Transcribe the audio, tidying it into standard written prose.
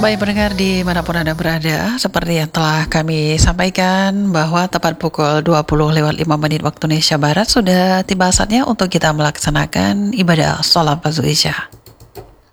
Baik pendengar dimanapun Anda berada, seperti yang telah kami sampaikan bahwa tepat pukul 20:05 waktu Indonesia Barat sudah tiba saatnya untuk kita melaksanakan ibadah sholat fardu Isya.